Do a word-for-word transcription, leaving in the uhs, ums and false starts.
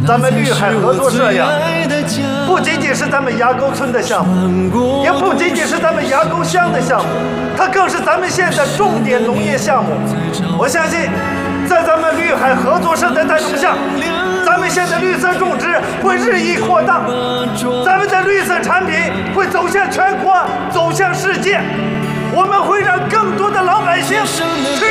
咱们绿海合作社呀，不仅仅是咱们崖沟村的项目，也不仅仅是咱们崖沟乡的项目，它更是咱们县的重点农业项目。我相信，在咱们绿海合作社的带动下，咱们县的绿色种植会日益扩大，咱们的绿色产品会走向全国，走向世界。我们会让更多的老百姓吃